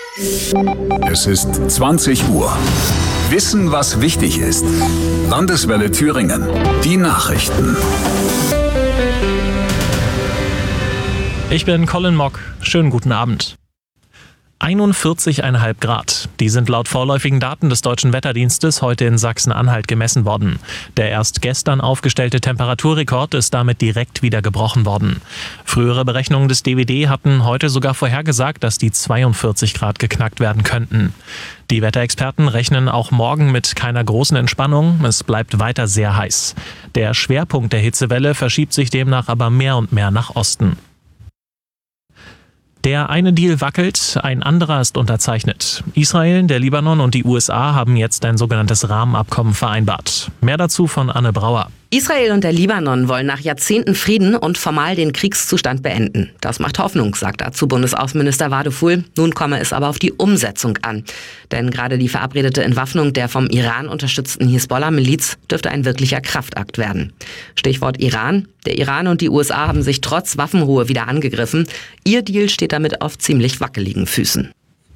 Es ist 20 Uhr. Wissen, was wichtig ist. Landeswelle Thüringen. Die Nachrichten. Ich bin Colin Mock. Schönen guten Abend. 41,5 Grad. Die sind laut vorläufigen Daten des Deutschen Wetterdienstes heute in Sachsen-Anhalt gemessen worden. Der erst gestern aufgestellte Temperaturrekord ist damit direkt wieder gebrochen worden. Frühere Berechnungen des DWD hatten heute sogar vorhergesagt, dass die 42 Grad geknackt werden könnten. Die Wetterexperten rechnen auch morgen mit keiner großen Entspannung. Es bleibt weiter sehr heiß. Der Schwerpunkt der Hitzewelle verschiebt sich demnach aber mehr und mehr nach Osten. Der eine Deal wackelt, ein anderer ist unterzeichnet. Israel, der Libanon und die USA haben jetzt ein sogenanntes Rahmenabkommen vereinbart. Mehr dazu von Anne Brauer. Israel und der Libanon wollen nach Jahrzehnten Frieden und formal den Kriegszustand beenden. Das macht Hoffnung, sagt dazu Bundesaußenminister Wadeful. Nun komme es aber auf die Umsetzung an. Denn gerade die verabredete Entwaffnung der vom Iran unterstützten Hisbollah-Miliz dürfte ein wirklicher Kraftakt werden. Stichwort Iran. Der Iran und die USA haben sich trotz Waffenruhe wieder angegriffen. Ihr Deal steht damit auf ziemlich wackeligen Füßen.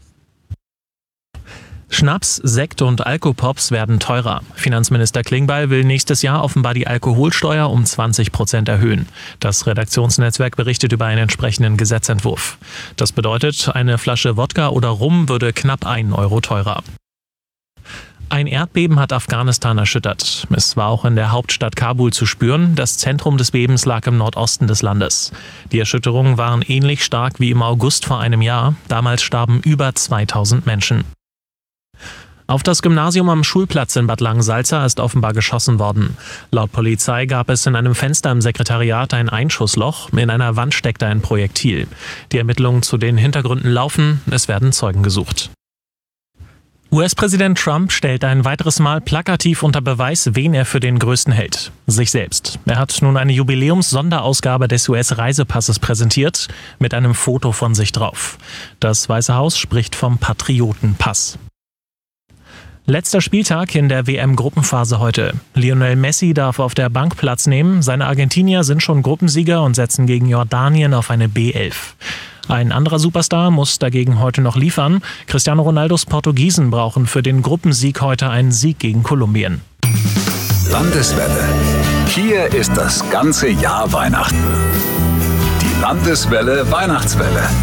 Schnaps, Sekt und Alkopops werden teurer. Finanzminister Klingbeil will nächstes Jahr offenbar die Alkoholsteuer um 20% erhöhen. Das Redaktionsnetzwerk berichtet über einen entsprechenden Gesetzentwurf. Das bedeutet, eine Flasche Wodka oder Rum würde knapp 1 Euro teurer. Ein Erdbeben hat Afghanistan erschüttert. Es war auch in der Hauptstadt Kabul zu spüren. Das Zentrum des Bebens lag im Nordosten des Landes. Die Erschütterungen waren ähnlich stark wie im August vor einem Jahr. Damals starben über 2000 Menschen. Auf das Gymnasium am Schulplatz in Bad Langensalza ist offenbar geschossen worden. Laut Polizei gab es in einem Fenster im Sekretariat ein Einschussloch, in einer Wand steckte ein Projektil. Die Ermittlungen zu den Hintergründen laufen, es werden Zeugen gesucht. US-Präsident Trump stellt ein weiteres Mal plakativ unter Beweis, wen er für den Größten hält. Sich selbst. Er hat nun eine Jubiläums-Sonderausgabe des US-Reisepasses präsentiert, mit einem Foto von sich drauf. Das Weiße Haus spricht vom Patriotenpass. Letzter Spieltag in der WM-Gruppenphase heute. Lionel Messi darf auf der Bank Platz nehmen. Seine Argentinier sind schon Gruppensieger und setzen gegen Jordanien auf eine B11. Ein anderer Superstar muss dagegen heute noch liefern. Cristiano Ronaldos Portugiesen brauchen für den Gruppensieg heute einen Sieg gegen Kolumbien. Landeswelle. Hier ist das ganze Jahr Weihnachten. Die Landeswelle Weihnachtswelle.